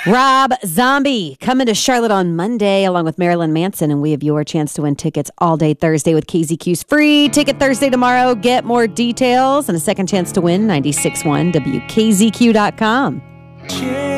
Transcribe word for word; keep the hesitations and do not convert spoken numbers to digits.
Rob Zombie coming to Charlotte on Monday along with Marilyn Manson, and we have your chance to win tickets all day Thursday with K Z Q's free ticket Thursday tomorrow. Get more details and a second chance to win ninety-six point one W K Z Q dot com.